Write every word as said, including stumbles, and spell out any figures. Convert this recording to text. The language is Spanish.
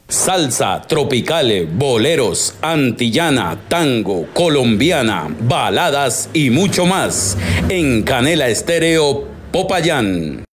Salsa, tropicales, boleros, antillana, tango, colombiana, baladas y mucho más. En Canela Estéreo Popayán.